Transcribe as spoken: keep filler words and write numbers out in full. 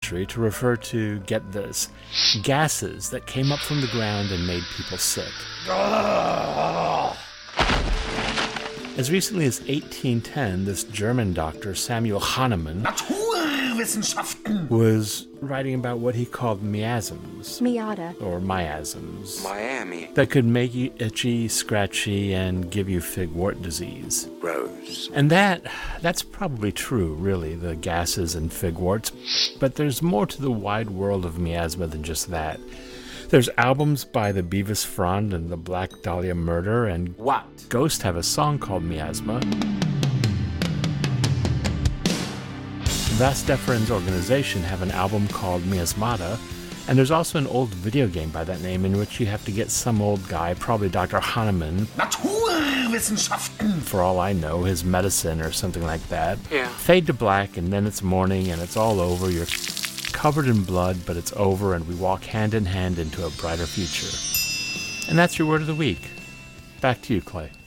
century to refer to, get this, gases that came up from the ground and made people sick. As recently as eighteen ten, this German doctor, Samuel Hahnemann, was writing about what he called miasms. Miata. Or miasms. Miami. That could make you itchy, scratchy, and give you figwort disease. Rose. And that, that's probably true, really, the gases and figworts. But there's more to the wide world of miasma than just that. There's albums by the Beavis Frond and the Black Dahlia Murder, and What? Ghost have a song called Miasma. Vas Deferens organization have an album called Miasmata, and there's also an old video game by that name in which you have to get some old guy, probably Doctor Hahnemann, Naturwissenschaften. for all I know, his medicine or something like that. Yeah. Fade to black, and then it's morning, and it's all over. You're covered in blood, but it's over, and we walk hand in hand into a brighter future. And that's your word of the week. Back to you, Clay.